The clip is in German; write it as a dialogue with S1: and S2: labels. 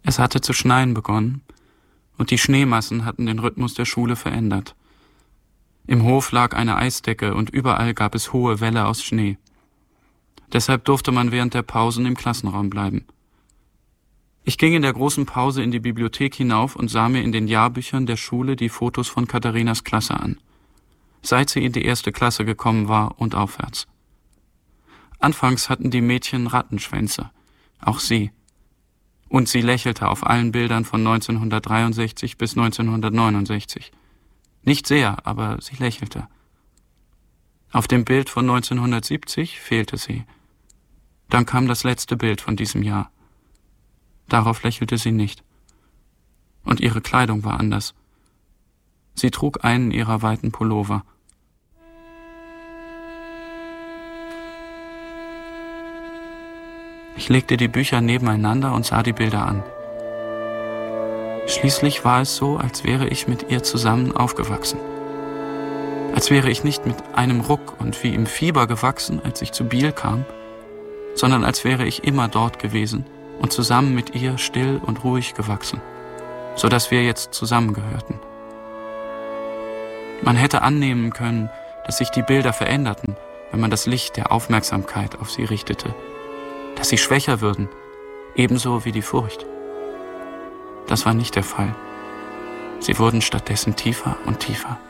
S1: Es hatte zu schneien begonnen, und die Schneemassen hatten den Rhythmus der Schule verändert. Im Hof lag eine Eisdecke und überall gab es hohe Wälle aus Schnee. Deshalb durfte man während der Pausen im Klassenraum bleiben. Ich ging in der großen Pause in die Bibliothek hinauf und sah mir in den Jahrbüchern der Schule die Fotos von Katharinas Klasse an, seit sie in die 1. Klasse gekommen war und aufwärts. Anfangs hatten die Mädchen Rattenschwänze, auch sie. Und sie lächelte auf allen Bildern von 1963 bis 1969. Nicht sehr, aber sie lächelte. Auf dem Bild von 1970 fehlte sie. Dann kam das letzte Bild von diesem Jahr. Darauf lächelte sie nicht. Und ihre Kleidung war anders. Sie trug einen ihrer weiten Pullover. Ich legte die Bücher nebeneinander und sah die Bilder an. Schließlich war es so, als wäre ich mit ihr zusammen aufgewachsen. Als wäre ich nicht mit einem Ruck und wie im Fieber gewachsen, als ich zu Biel kam, sondern als wäre ich immer dort gewesen und zusammen mit ihr still und ruhig gewachsen, so dass wir jetzt zusammengehörten. Man hätte annehmen können, dass sich die Bilder veränderten, wenn man das Licht der Aufmerksamkeit auf sie richtete, dass sie schwächer würden, ebenso wie die Furcht. Das war nicht der Fall. Sie wurden stattdessen tiefer und tiefer.